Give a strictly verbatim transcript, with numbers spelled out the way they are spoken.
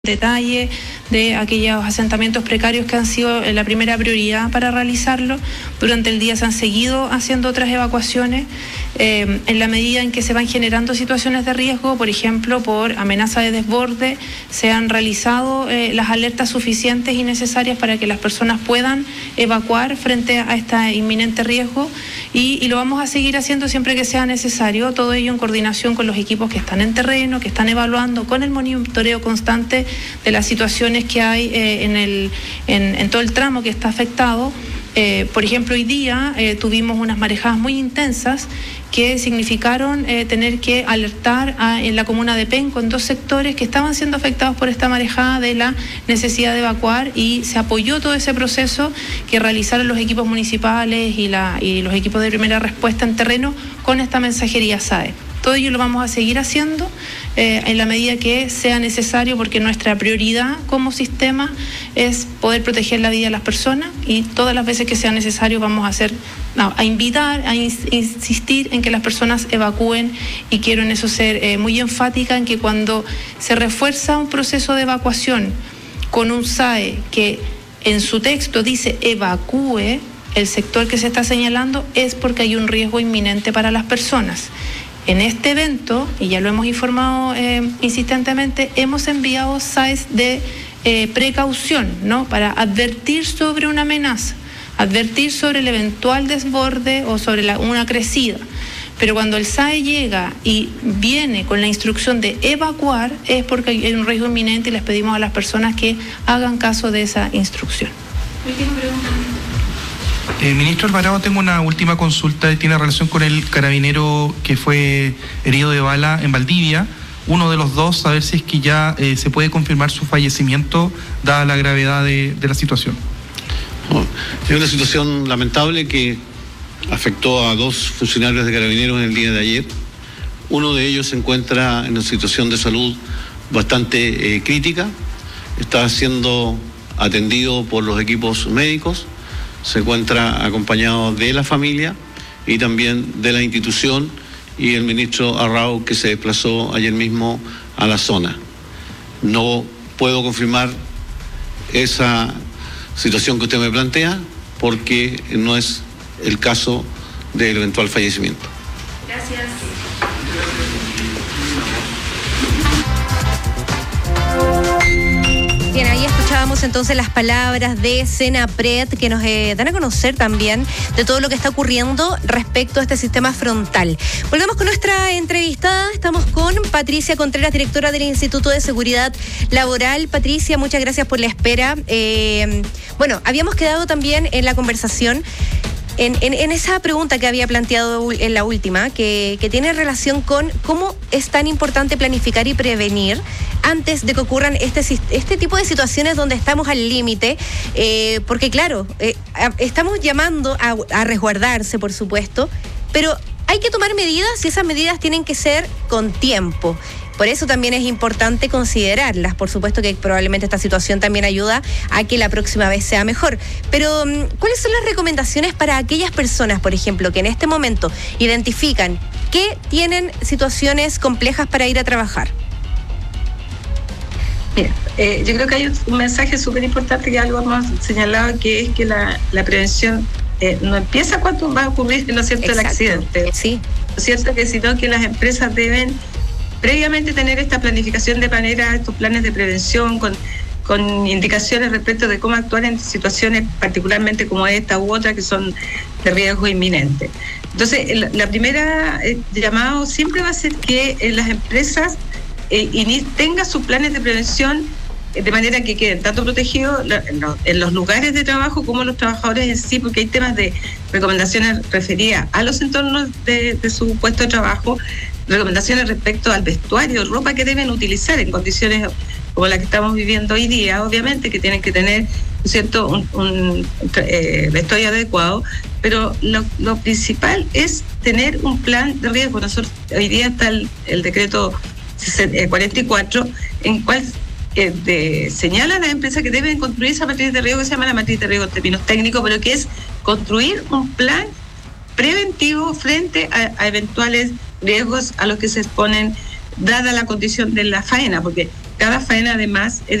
detalle de aquellos asentamientos precarios que han sido la primera prioridad para realizarlo. Durante el día se han seguido haciendo otras evacuaciones eh, en la medida en que se van generando situaciones de riesgo, por ejemplo, por amenaza de desborde, se han realizado eh, las alertas suficientes y necesarias para que las personas puedan evacuar frente a este inminente riesgo y, y lo vamos a seguir haciendo siempre que sea necesario, todo ello en coordinación con los equipos que están en terreno, que están evaluando con el monitoreo constante de las situaciones que hay eh, en, el, en, en todo el tramo que está afectado. Eh, por ejemplo, hoy día eh, tuvimos unas marejadas muy intensas que significaron eh, tener que alertar a, en la comuna de Penco, en dos sectores que estaban siendo afectados por esta marejada, de la necesidad de evacuar, y se apoyó todo ese proceso que realizaron los equipos municipales y, la, y los equipos de primera respuesta en terreno con esta mensajería S A E. Todo ello lo vamos a seguir haciendo eh, en la medida que sea necesario, porque nuestra prioridad como sistema es poder proteger la vida de las personas, y todas las veces que sea necesario vamos a hacer, no, a invitar, a in, insistir en que las personas evacúen, y quiero en eso ser eh, muy enfática en que cuando se refuerza un proceso de evacuación con un S A E que en su texto dice evacúe el sector que se está señalando, es porque hay un riesgo inminente para las personas. En este evento, y ya lo hemos informado eh, insistentemente, hemos enviado S A Es de eh, precaución, ¿no?, para advertir sobre una amenaza, advertir sobre el eventual desborde o sobre la, una crecida. Pero cuando el S A E llega y viene con la instrucción de evacuar, es porque hay un riesgo inminente y les pedimos a las personas que hagan caso de esa instrucción. Última pregunta. Eh, ministro Alvarado, tengo una última consulta que tiene relación con el carabinero que fue herido de bala en Valdivia. Uno de los dos, a ver si es que ya eh, se puede confirmar su fallecimiento, dada la gravedad de, de la situación. Oh, es una situación lamentable que afectó a dos funcionarios de carabineros en el día de ayer. Uno de ellos se encuentra en una situación de salud bastante eh, crítica, está siendo atendido por los equipos médicos, se encuentra acompañado de la familia y también de la institución y el ministro Arrau, que se desplazó ayer mismo a la zona. No puedo confirmar esa situación que usted me plantea porque no es el caso del eventual fallecimiento. Gracias. Bien, ahí escuchábamos entonces las palabras de Senapred, que nos eh, dan a conocer también de todo lo que está ocurriendo respecto a este sistema frontal. Volvemos con nuestra entrevistada. Estamos con Patricia Contreras, directora del Instituto de Seguridad Laboral. Patricia, muchas gracias por la espera. Eh, bueno, habíamos quedado también en la conversación En, en, en esa pregunta que había planteado en la última, que, que tiene relación con cómo es tan importante planificar y prevenir antes de que ocurran este, este tipo de situaciones donde estamos al límite, eh, porque claro, eh, estamos llamando a, a resguardarse, por supuesto, pero hay que tomar medidas y esas medidas tienen que ser con tiempo. Por eso también es importante considerarlas. Por supuesto que probablemente esta situación también ayuda a que la próxima vez sea mejor. Pero, ¿cuáles son las recomendaciones para aquellas personas, por ejemplo, que en este momento identifican que tienen situaciones complejas para ir a trabajar? Mira, eh, yo creo que hay un mensaje súper importante que algo hemos señalado, que es que la, la prevención eh, no empieza cuando va a ocurrir, ¿no es cierto?, el accidente. Sí. ¿No es cierto?, que sino que las empresas deben previamente tener esta planificación de manera, estos planes de prevención con, con indicaciones respecto de cómo actuar en situaciones particularmente como esta u otra que son de riesgo inminente. Entonces, la, la primera eh, llamado siempre va a ser que eh, las empresas eh, tengan sus planes de prevención eh, de manera que queden tanto protegidos la, en, los, en los lugares de trabajo como los trabajadores en sí, porque hay temas de recomendaciones referidas a los entornos de, de su puesto de trabajo, recomendaciones respecto al vestuario, ropa que deben utilizar en condiciones como las que estamos viviendo hoy día, obviamente que tienen que tener, ¿cierto?, un, un eh, vestuario adecuado, pero lo, lo principal es tener un plan de riesgo. Nosotros, hoy día está el, el decreto cuarenta y cuatro, en cual eh, de, señala a las empresas que deben construir esa matriz de riesgo, que se llama la matriz de riesgo en términos técnicos, pero que es construir un plan preventivo frente a, a eventuales riesgos a los que se exponen dada la condición de la faena, porque cada faena además es